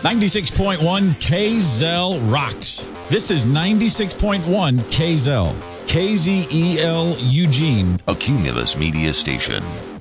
96.1 KZEL rocks. This is 96.1 KZEL. KZEL Eugene. A Cumulus Media Station.